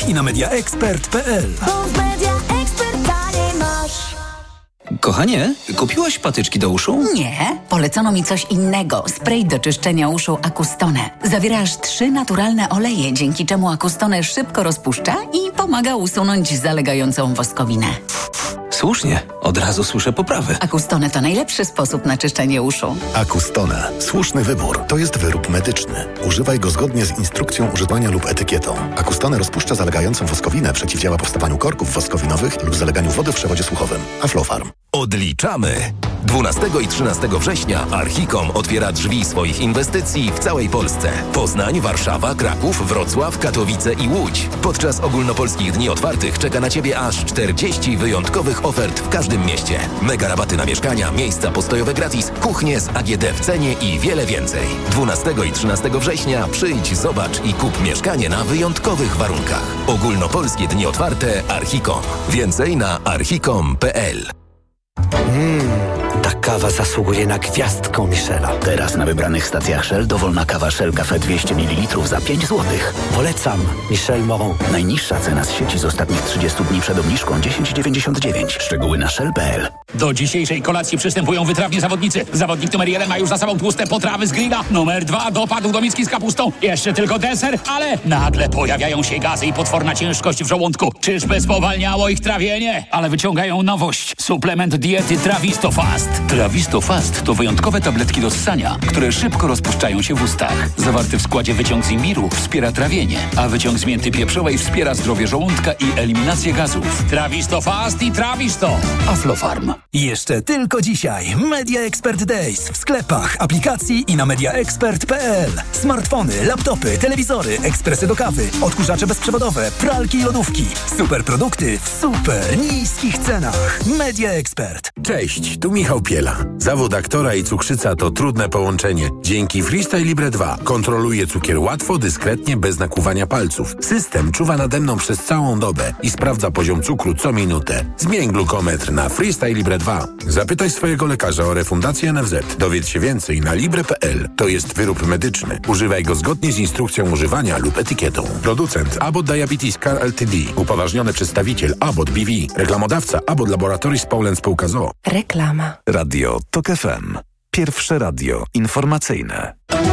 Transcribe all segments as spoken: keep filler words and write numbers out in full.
sklepach i na media expert kropka p l. Kochanie, kupiłaś patyczki do uszu? Nie, polecono mi coś innego. Spray do czyszczenia uszu Acustone. Zawiera aż trzy naturalne oleje, dzięki czemu Acustone szybko rozpuszcza i pomaga usunąć zalegającą woskowinę. Słusznie, od razu słyszę poprawę. Acustone to najlepszy sposób na czyszczenie uszu. Acustone. Słuszny wybór. To jest wyrób medyczny. Używaj go zgodnie z instrukcją używania lub etykietą. Acustone rozpuszcza zalegającą woskowinę, przeciwdziała powstawaniu korków woskowinowych lub zaleganiu wody w przewodzie słuchowym. Aflofarm. Odliczamy! dwunastego i trzynastego września Archicom otwiera drzwi swoich inwestycji w całej Polsce. Poznań, Warszawa, Kraków, Wrocław, Katowice i Łódź. Podczas ogólnopolskich dni otwartych czeka na Ciebie aż czterdzieści wyjątkowych ofert w każdym mieście. Mega rabaty na mieszkania, miejsca postojowe gratis, kuchnie z A G D w cenie i wiele więcej. dwunastego i trzynastego września przyjdź, zobacz i kup mieszkanie na wyjątkowych warunkach. Ogólnopolskie dni otwarte Archicom. Więcej na archicom kropka p l. Mmm, ta kawa zasługuje na gwiazdkę Michela. Teraz na wybranych stacjach Shell dowolna kawa Shell Cafe dwieście mililitrów za pięć złotych. Polecam. Michel Moron. Najniższa cena z sieci z ostatnich trzydziestu dni przed obniżką dziesięć dziewięćdziesiąt dziewięć. Szczegóły na shell kropka p l. Do dzisiejszej kolacji przystępują wytrawni zawodnicy. Zawodnik numer jeden ma już za sobą tłuste potrawy z grilla. Numer dwa dopadł do miski z kapustą. Jeszcze tylko deser, ale nagle pojawiają się gazy i potworna ciężkość w żołądku. Czyżby spowalniało ich trawienie? Ale wyciągają nowość. Suplement diety Trawisto Fast. Trawisto Fast to wyjątkowe tabletki do ssania, które szybko rozpuszczają się w ustach. Zawarty w składzie wyciąg z imbiru wspiera trawienie, a wyciąg z mięty pieprzowej wspiera zdrowie żołądka i eliminację gazów. Trawisto Fast i Trawisto. Aflofarm. Jeszcze tylko dzisiaj Media Expert Days w sklepach, aplikacji i na media expert kropka p l. Smartfony, laptopy, telewizory, ekspresy do kawy, odkurzacze bezprzewodowe, pralki i lodówki. Super produkty w super niskich cenach. Media Expert. Cześć, tu Michał Piela. Zawód aktora i cukrzyca to trudne połączenie. Dzięki Freestyle Libre dwa kontroluję cukier łatwo, dyskretnie, bez nakłuwania palców. System czuwa nade mną przez całą dobę i sprawdza poziom cukru co minutę. Zmień glukometr na Freestyle Libre dwa. Zapytaj swojego lekarza o refundację N F Z. Dowiedz się więcej na libre kropka p l. To jest wyrób medyczny. Używaj go zgodnie z instrukcją używania lub etykietą. Producent Abbott Diabetes Care Ltd. Upoważniony przedstawiciel Abbott B V. Reklamodawca Abbott Laboratories Poland Spółka z o o. Reklama. Radio TOK F M. Pierwsze radio informacyjne.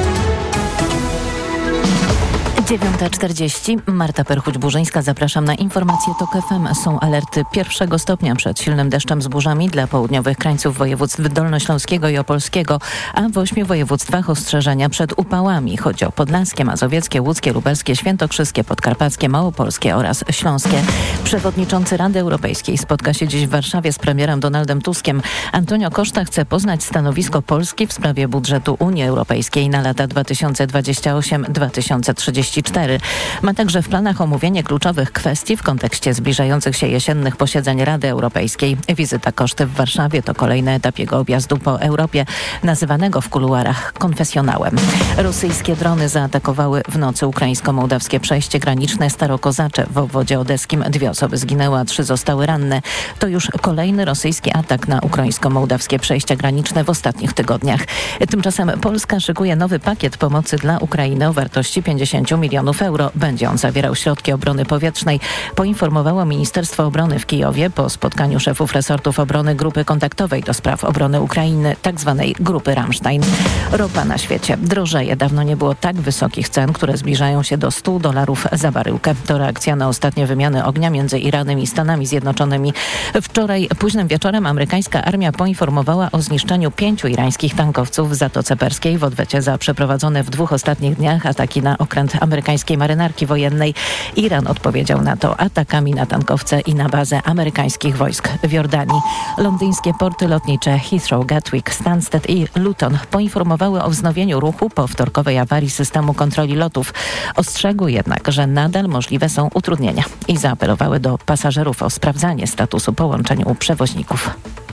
dziewiąta czterdzieści. Marta Perchuć-Burzyńska. Zapraszam na informacje TOK F M. Są alerty pierwszego stopnia przed silnym deszczem z burzami dla południowych krańców województw dolnośląskiego i opolskiego, a w ośmiu województwach ostrzeżenia przed upałami. Chodzi o podlaskie, mazowieckie, łódzkie, lubelskie, świętokrzyskie, podkarpackie, małopolskie oraz śląskie. Przewodniczący Rady Europejskiej spotka się dziś w Warszawie z premierem Donaldem Tuskiem. Antonio Costa chce poznać stanowisko Polski w sprawie budżetu Unii Europejskiej na lata dwa tysiące dwudziesty ósmy do dwa tysiące trzydziestego czwartego. Ma także w planach omówienie kluczowych kwestii w kontekście zbliżających się jesiennych posiedzeń Rady Europejskiej. Wizyta Koszty w Warszawie to kolejny etap jego objazdu po Europie, nazywanego w kuluarach konfesjonałem. Rosyjskie drony zaatakowały w nocy ukraińsko-mołdawskie przejście graniczne Starokozacze w obwodzie odeskim. Dwie osoby zginęły, a trzy zostały ranne. To już kolejny rosyjski atak na ukraińsko-mołdawskie przejścia graniczne w ostatnich tygodniach. Tymczasem Polska szykuje nowy pakiet pomocy dla Ukrainy o wartości pięćdziesiąt milionów euro. Będzie on zawierał środki obrony powietrznej, poinformowało Ministerstwo Obrony w Kijowie po spotkaniu szefów resortów obrony Grupy Kontaktowej do spraw obrony Ukrainy, tzw. Grupy Ramstein. Ropa na świecie drożeje. Dawno nie było tak wysokich cen, które zbliżają się do stu dolarów za baryłkę. To reakcja na ostatnie wymiany ognia między Iranem i Stanami Zjednoczonymi. Wczoraj późnym wieczorem amerykańska armia poinformowała o zniszczeniu pięciu irańskich tankowców w Zatoce Perskiej w odwecie za przeprowadzone w dwóch ostatnich dniach ataki na okręt amerykańskiej marynarki wojennej. Iran odpowiedział na to atakami na tankowce i na bazę amerykańskich wojsk w Jordanii. Londyńskie porty lotnicze Heathrow, Gatwick, Stansted i Luton poinformowały o wznowieniu ruchu po wtorkowej awarii systemu kontroli lotów. Ostrzegły jednak, że nadal możliwe są utrudnienia i zaapelowały do pasażerów o sprawdzanie statusu połączeń u przewoźników.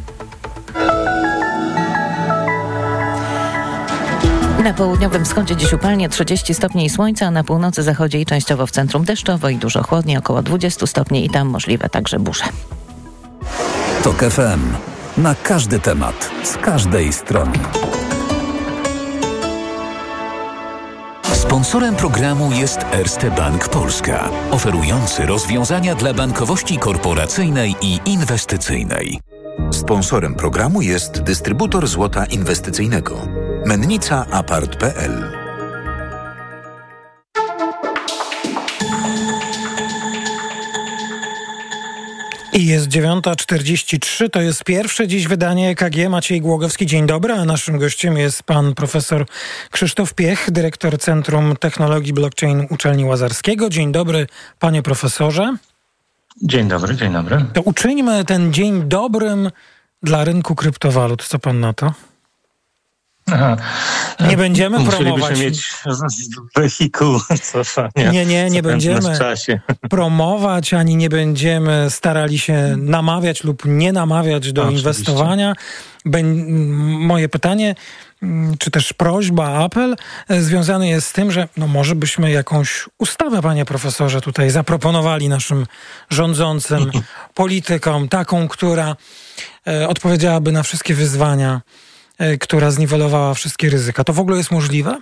Na południowym wschodzie dziś upalnie trzydzieści stopni słońca, a na północy, zachodzie i częściowo w centrum deszczowo i dużo chłodniej, około dwadzieścia stopni i tam możliwe także burze. TOK F M. Na każdy temat, z każdej strony. Sponsorem programu jest Erste Bank Polska, oferujący rozwiązania dla bankowości korporacyjnej i inwestycyjnej. Sponsorem programu jest dystrybutor złota inwestycyjnego Mennica Apart kropka p l. I jest dziewiąta czterdzieści trzy, to jest pierwsze dziś wydanie E K G. Maciej Głogowski, dzień dobry, a naszym gościem jest pan profesor Krzysztof Piech, dyrektor Centrum Technologii Blockchain Uczelni Łazarskiego. Dzień dobry, panie profesorze. Dzień dobry, dzień dobry. To uczyńmy ten dzień dobrym dla rynku kryptowalut. Co pan na to? Aha. Nie będziemy Musielibyśmy promować. mieć wehikuł cofania. Nie, nie, nie będziemy w czasie. promować, ani nie będziemy starali się namawiać lub nie namawiać do Oczywiście. inwestowania. Bę- moje pytanie, czy też prośba, apel związany jest z tym, że no może byśmy jakąś ustawę, panie profesorze, tutaj zaproponowali naszym rządzącym, politykom, taką, która e, odpowiedziałaby na wszystkie wyzwania, która zniwelowała wszystkie ryzyka. To w ogóle jest możliwe?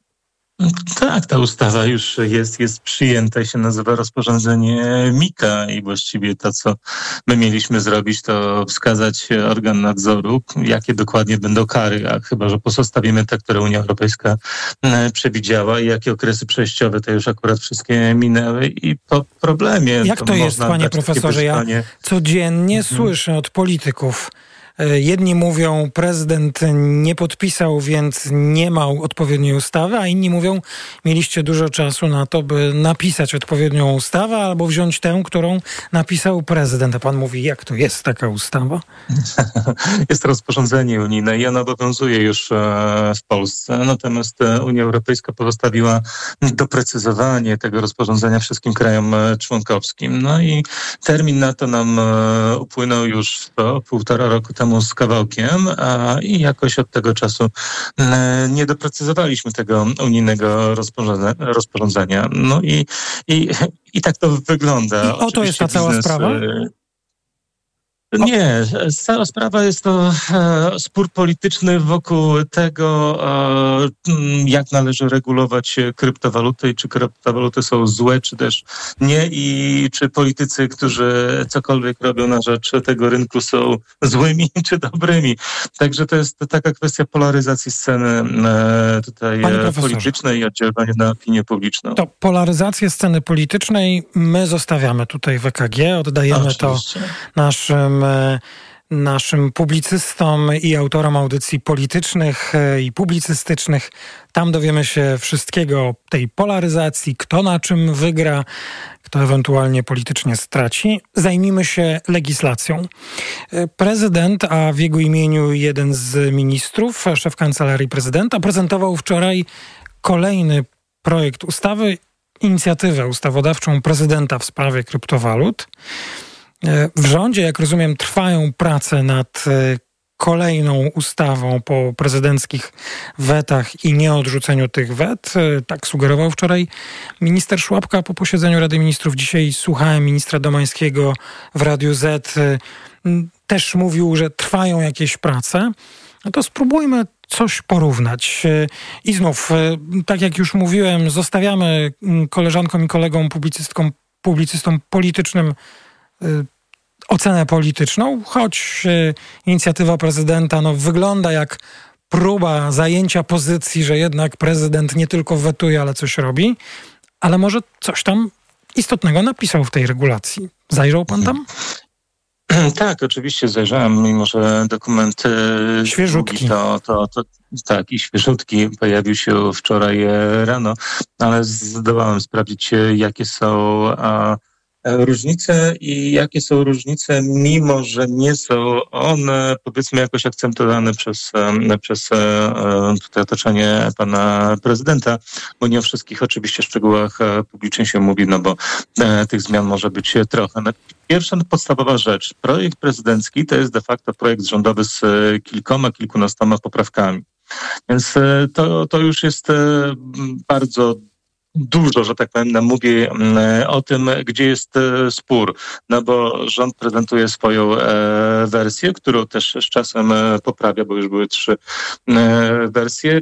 Tak, ta ustawa już jest, jest przyjęta i się nazywa rozporządzenie Mika i właściwie to, co my mieliśmy zrobić, to wskazać organ nadzoru, jakie dokładnie będą kary, a chyba że pozostawimy te, które Unia Europejska przewidziała i jakie okresy przejściowe, to już akurat wszystkie minęły i po problemie. Jak to, to jest, panie profesorze? Ja codziennie mhm. słyszę od polityków, jedni mówią, prezydent nie podpisał, więc nie ma odpowiedniej ustawy, a inni mówią, mieliście dużo czasu na to, by napisać odpowiednią ustawę albo wziąć tę, którą napisał prezydent. A pan mówi, jak to jest taka ustawa? Jest rozporządzenie unijne i ono obowiązuje już w Polsce, natomiast Unia Europejska pozostawiła doprecyzowanie tego rozporządzenia wszystkim krajom członkowskim. No i termin na to nam upłynął już to półtora roku temu z kawałkiem, a i jakoś od tego czasu nie doprecyzowaliśmy tego unijnego rozporządzenia. No i, i, i tak to wygląda. I oto jest ta cała biznes, sprawa? Nie, cała sprawa jest to e, spór polityczny wokół tego, e, jak należy regulować kryptowaluty i czy kryptowaluty są złe, czy też nie i czy politycy, którzy cokolwiek robią na rzecz tego rynku są złymi czy dobrymi. Także to jest taka kwestia polaryzacji sceny e, tutaj e, politycznej i oddziaływania na opinię publiczną. To polaryzację sceny politycznej my zostawiamy tutaj w E K G, oddajemy Oczywiście. to naszym naszym publicystom i autorom audycji politycznych i publicystycznych. Tam dowiemy się wszystkiego o tej polaryzacji, kto na czym wygra, kto ewentualnie politycznie straci. Zajmijmy się legislacją. Prezydent, a w jego imieniu jeden z ministrów, szef Kancelarii Prezydenta, prezentował wczoraj kolejny projekt ustawy, inicjatywę ustawodawczą prezydenta w sprawie kryptowalut. W rządzie, jak rozumiem, trwają prace nad kolejną ustawą po prezydenckich wetach i nieodrzuceniu tych wet. Tak sugerował wczoraj minister Szłapka po posiedzeniu Rady Ministrów. Dzisiaj słuchałem ministra Domańskiego w Radiu Z. Też mówił, że trwają jakieś prace. No to spróbujmy coś porównać. I znów, tak jak już mówiłem, zostawiamy koleżankom i kolegom, publicystkom, publicystom politycznym ocenę polityczną, choć inicjatywa prezydenta no, wygląda jak próba zajęcia pozycji, że jednak prezydent nie tylko wetuje, ale coś robi, ale może coś tam istotnego napisał w tej regulacji. Zajrzał pan tam? Tak, oczywiście zajrzałem, mimo że dokument świeżutki. To, to, to, tak, i świeżutki pojawił się wczoraj rano, ale zdołałem sprawdzić, jakie są a, różnice i jakie są różnice, mimo że nie są one, powiedzmy, jakoś akcentowane przez, przez tutaj otoczenie pana prezydenta, bo nie o wszystkich oczywiście szczegółach publicznie się mówi, no bo tych zmian może być trochę. Pierwsza podstawowa rzecz. Projekt prezydencki to jest de facto projekt rządowy z kilkoma, kilkunastoma poprawkami. Więc to, to już jest bardzo dużo, że tak powiem, nam mówi o tym, gdzie jest spór. No bo rząd prezentuje swoją e, wersję, którą też z czasem poprawia, bo już były trzy e, wersje.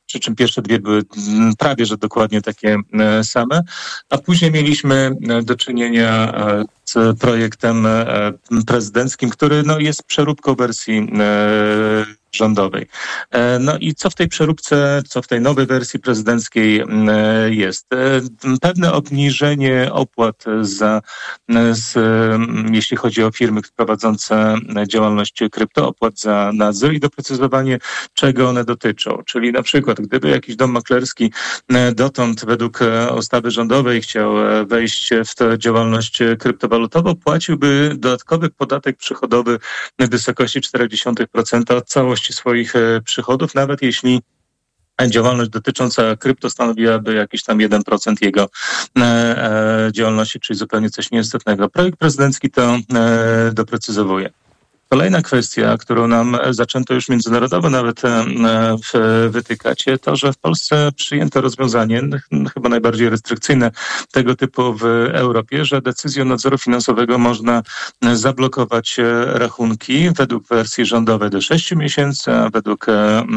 przy czym pierwsze dwie były prawie, że dokładnie takie same, a później mieliśmy do czynienia z projektem prezydenckim, który no, jest przeróbką wersji rządowej. No i co w tej przeróbce, co w tej nowej wersji prezydenckiej jest? Pewne obniżenie opłat za, z, jeśli chodzi o firmy prowadzące działalność krypto, opłat za nadzór i doprecyzowanie, czego one dotyczą. Czyli na przykład, gdyby jakiś dom maklerski dotąd według ustawy rządowej chciał wejść w tę działalność kryptowalutową, płaciłby dodatkowy podatek przychodowy w wysokości czterdzieści procent od całości swoich przychodów, nawet jeśli działalność dotycząca krypto stanowiłaby jakiś tam jeden procent jego e, działalności, czyli zupełnie coś nieistotnego. Projekt prezydencki to e, doprecyzowuje. Kolejna kwestia, którą nam zaczęto już międzynarodowo nawet wytykać, to, że w Polsce przyjęto rozwiązanie, chyba najbardziej restrykcyjne tego typu w Europie, że decyzją nadzoru finansowego można zablokować rachunki według wersji rządowej do sześciu miesięcy, a według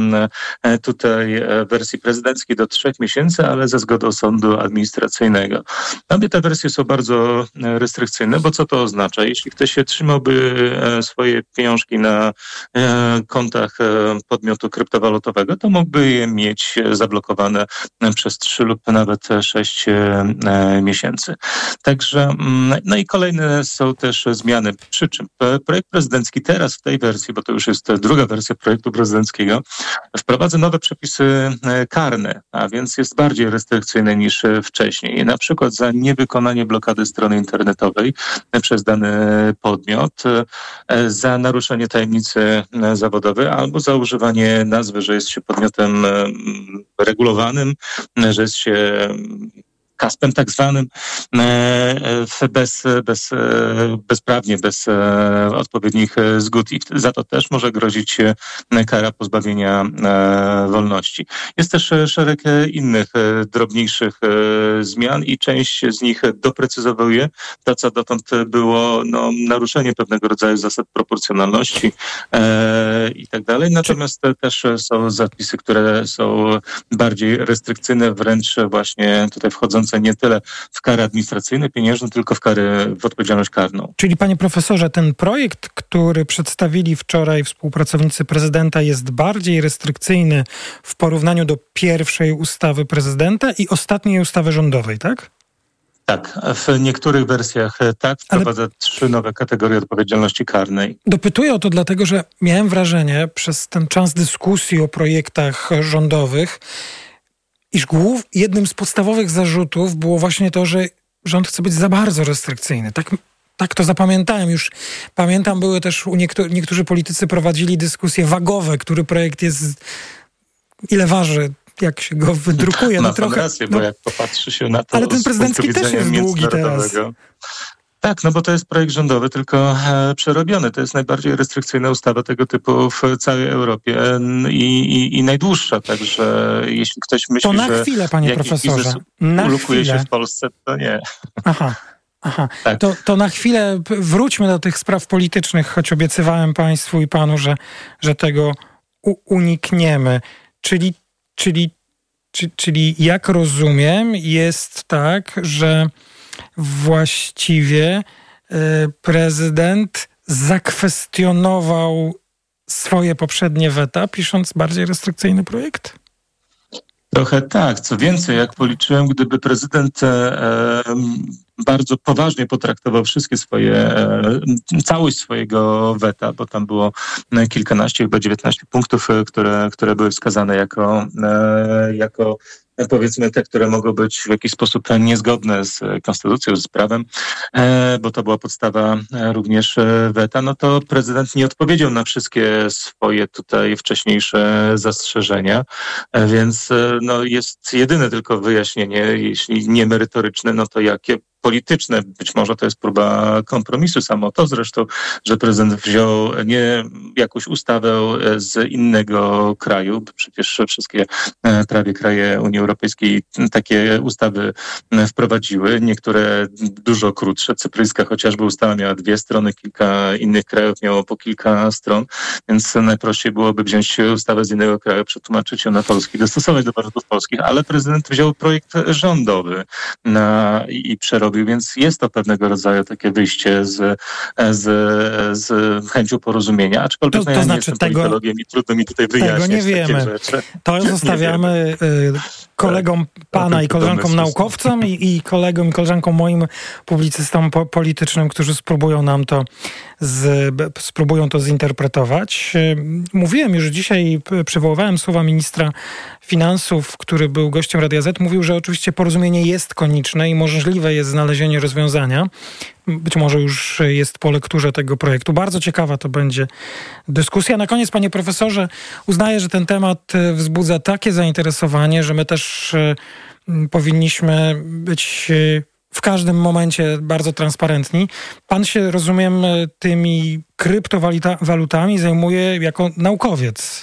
tutaj wersji prezydenckiej do trzech miesięcy, ale ze zgodą sądu administracyjnego. Obie te wersje są bardzo restrykcyjne, bo co to oznacza? Jeśli ktoś się trzymałby swoje pieniążki na e, kontach e, podmiotu kryptowalutowego, to mógłby je mieć zablokowane przez trzy lub nawet sześć e, miesięcy. Także, no i kolejne są też zmiany. Przy czym projekt prezydencki teraz w tej wersji, bo to już jest druga wersja projektu prezydenckiego, wprowadza nowe przepisy karne, a więc jest bardziej restrykcyjny niż wcześniej. Na przykład za niewykonanie blokady strony internetowej przez dany podmiot, za naruszenie tajemnicy zawodowej albo za używanie nazwy, że jest się podmiotem regulowanym, że jest się kaspem tak zwanym, bez, bez, bezprawnie, bez odpowiednich zgód i za to też może grozić kara pozbawienia wolności. Jest też szereg innych drobniejszych zmian i część z nich doprecyzowuje to, co dotąd było no, naruszenie pewnego rodzaju zasad proporcjonalności i tak dalej. Natomiast też są zapisy, które są bardziej restrykcyjne, wręcz właśnie tutaj wchodzące nie tyle w kary administracyjne, pieniężne, tylko w kary, w odpowiedzialność karną. Czyli panie profesorze, ten projekt, który przedstawili wczoraj współpracownicy prezydenta, jest bardziej restrykcyjny w porównaniu do pierwszej ustawy prezydenta i ostatniej ustawy rządowej, tak? Tak, w niektórych wersjach tak, wprowadza Ale... trzy nowe kategorie odpowiedzialności karnej. Dopytuję o to dlatego, że miałem wrażenie przez ten czas dyskusji o projektach rządowych, iż głów, jednym z podstawowych zarzutów było właśnie to, że rząd chce być za bardzo restrykcyjny. Tak, tak to zapamiętałem. Już pamiętam, były też u niektórzy, niektórzy politycy prowadzili dyskusje wagowe, który projekt jest, ile waży, jak się go wydrukuje. Ma no trochę, rację, no, bo jak popatrzy się na to ale ten prezydencki też jest długi teraz. Tak, no bo to jest projekt rządowy, tylko e, przerobiony. To jest najbardziej restrykcyjna ustawa tego typu w całej Europie i, i, i najdłuższa. Także jeśli ktoś myśli, to na że chwilę, panie profesorze. ulukuje się w Polsce, to nie. Aha. Aha, tak. to, to na chwilę wróćmy do tych spraw politycznych, choć obiecywałem państwu i panu, że, że tego u, unikniemy. Czyli, czyli, czy, czyli jak rozumiem, jest tak, że właściwie y, prezydent zakwestionował swoje poprzednie weta, pisząc bardziej restrykcyjny projekt? Trochę tak. Co więcej, jak policzyłem, gdyby prezydent e, bardzo poważnie potraktował wszystkie swoje, e, całość swojego weta, bo tam było kilkanaście, chyba dziewiętnaście punktów, które, które były wskazane jako, e, jako powiedzmy te, które mogą być w jakiś sposób niezgodne z konstytucją, z prawem, bo to była podstawa również weta, no to prezydent nie odpowiedział na wszystkie swoje tutaj wcześniejsze zastrzeżenia, więc no jest jedyne tylko wyjaśnienie, jeśli nie merytoryczne, no to jakie polityczne. Być może to jest próba kompromisu. Samo to zresztą, że prezydent wziął nie jakąś ustawę z innego kraju. Przecież wszystkie prawie kraje Unii Europejskiej takie ustawy wprowadziły. Niektóre dużo krótsze. krótsze. Cypryjska chociażby ustawa miała dwie strony, kilka innych krajów miało po kilka stron, więc najprościej byłoby wziąć ustawę z innego kraju, przetłumaczyć ją na polski, dostosować do warunków polskich, ale prezydent wziął projekt rządowy na, i przerobił, więc jest to pewnego rodzaju takie wyjście z, z, z chęcią porozumienia, aczkolwiek to, to no ja znaczy nie jestem tego, politologiem i trudno mi tutaj wyjaśnić tego nie wiemy. rzeczy. To zostawiamy wiemy. kolegom pana i koleżankom naukowcom i, i kolegom i koleżankom moim publicystom po, politycznym, którzy spróbują nam to z, spróbują to zinterpretować. Mówiłem już dzisiaj, przywoływałem słowa ministra finansów, który był gościem Radia Z, mówił, że oczywiście porozumienie jest konieczne i możliwe jest znalezienie rozwiązania. Być może już jest po lekturze tego projektu. Bardzo ciekawa to będzie dyskusja. Na koniec, panie profesorze, uznaję, że ten temat wzbudza takie zainteresowanie, że my też powinniśmy być w każdym momencie bardzo transparentni. Pan się, rozumiem, tymi kryptowalutami zajmuje jako naukowiec.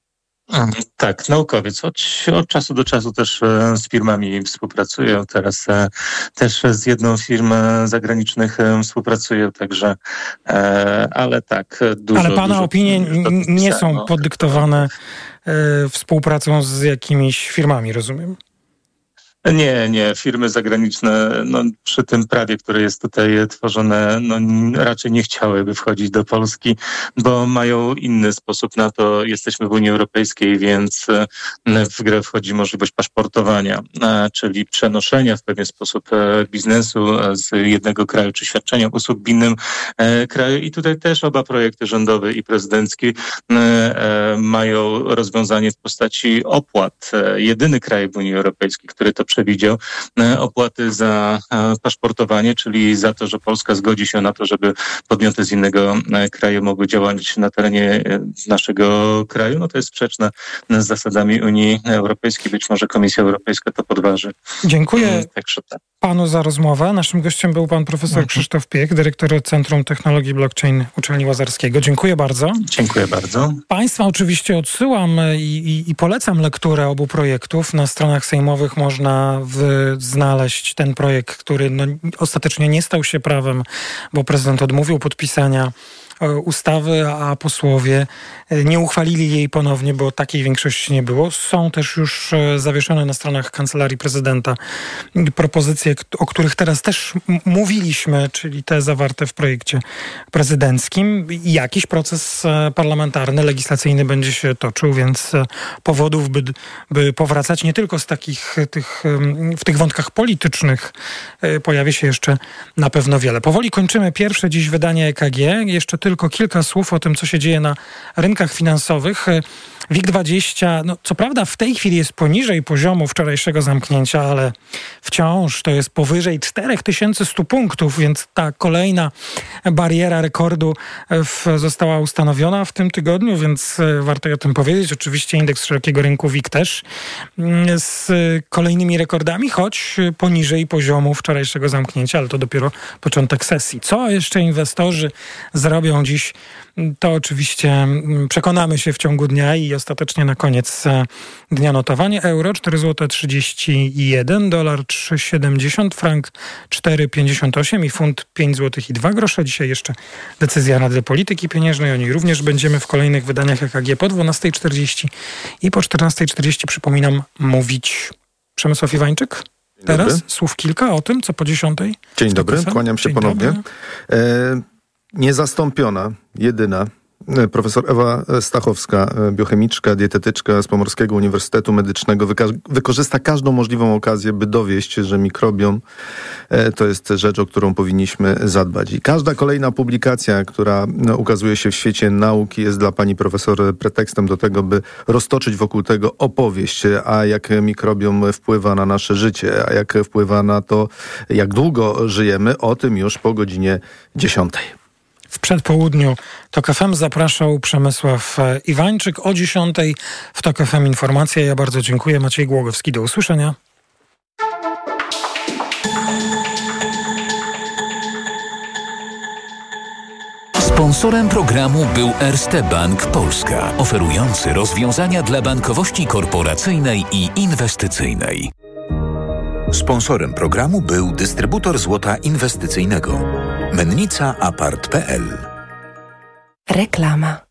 Tak, naukowiec. Od, od czasu do czasu też z firmami współpracuję. Teraz też z jedną z firm zagranicznych współpracuję, także, ale tak, dużo... Ale pana dużo, opinie dużo nie są podyktowane współpracą z jakimiś firmami, rozumiem? Nie, nie. Firmy zagraniczne no, przy tym prawie, które jest tutaj tworzone, no, raczej nie chciałyby wchodzić do Polski, bo mają inny sposób na to. Jesteśmy w Unii Europejskiej, więc w grę wchodzi możliwość paszportowania, czyli przenoszenia w pewien sposób biznesu z jednego kraju, czy świadczenia usług w innym kraju. I tutaj też oba projekty rządowy i prezydencki mają rozwiązanie w postaci opłat. Jedyny kraj w Unii Europejskiej, który to przewidział, opłaty za paszportowanie, czyli za to, że Polska zgodzi się na to, żeby podmioty z innego kraju mogły działać na terenie naszego kraju. No to jest sprzeczne z zasadami Unii Europejskiej. Być może Komisja Europejska to podważy. Dziękuję Także tak. panu za rozmowę. Naszym gościem był pan profesor mhm. Krzysztof Piech, dyrektor Centrum Technologii Blockchain Uczelni Łazarskiego. Dziękuję bardzo. Dziękuję bardzo. Państwa oczywiście odsyłam i, i, i polecam lekturę obu projektów. Na stronach sejmowych można w, znaleźć ten projekt, który no, ostatecznie nie stał się prawem, bo prezydent odmówił podpisania ustawy, a posłowie nie uchwalili jej ponownie, bo takiej większości nie było. Są też już zawieszone na stronach Kancelarii Prezydenta propozycje, o których teraz też mówiliśmy, czyli te zawarte w projekcie prezydenckim. Jakiś proces parlamentarny, legislacyjny będzie się toczył, więc powodów, by, by powracać nie tylko z takich tych, w tych wątkach politycznych pojawi się jeszcze na pewno wiele. Powoli kończymy pierwsze dziś wydanie E K G. Jeszcze tylko kilka słów o tym, co się dzieje na rynkach finansowych. WIG dwadzieścia, no co prawda w tej chwili jest poniżej poziomu wczorajszego zamknięcia, ale wciąż to jest powyżej cztery tysiące sto punktów, więc ta kolejna bariera rekordu w, została ustanowiona w tym tygodniu, więc warto o tym powiedzieć. Oczywiście indeks szerokiego rynku WIG też z kolejnymi rekordami, choć poniżej poziomu wczorajszego zamknięcia, ale to dopiero początek sesji. Co jeszcze inwestorzy zrobią dziś, to oczywiście przekonamy się w ciągu dnia i ostatecznie na koniec dnia notowanie. Euro cztery złote trzydzieści jeden, dolar trzy siedemdziesiąt, frank cztery pięćdziesiąt osiem i funt pięć złotych i dwa grosze. Dzisiaj jeszcze decyzja Rady Polityki Pieniężnej. O niej również będziemy w kolejnych wydaniach E K G po dwunastej czterdzieści i po czternastej czterdzieści, przypominam, mówić Przemysław Iwańczyk. Teraz dobry. Słów kilka o tym, co po dziesiątej. Dzień dobry, kłaniam się Dzień ponownie. E, niezastąpiona, jedyna profesor Ewa Stachowska, biochemiczka, dietetyczka z Pomorskiego Uniwersytetu Medycznego, wyka- wykorzysta każdą możliwą okazję, by dowieść, że mikrobiom e, to jest rzecz, o którą powinniśmy zadbać. I każda kolejna publikacja, która no, ukazuje się w świecie nauki, jest dla pani profesor pretekstem do tego, by roztoczyć wokół tego opowieść, a jak mikrobiom wpływa na nasze życie, a jak wpływa na to, jak długo żyjemy, o tym już po godzinie dziesiątej. W przedpołudniu TOK F M zapraszał Przemysław Iwańczyk. O dziesiątej w TOK F M informacja. Ja bardzo dziękuję. Maciej Głogowski. Do usłyszenia. Sponsorem programu był Erste Bank Polska, oferujący rozwiązania dla bankowości korporacyjnej i inwestycyjnej. Sponsorem programu był dystrybutor złota inwestycyjnego. Mennica Apart kropka p l. Reklama.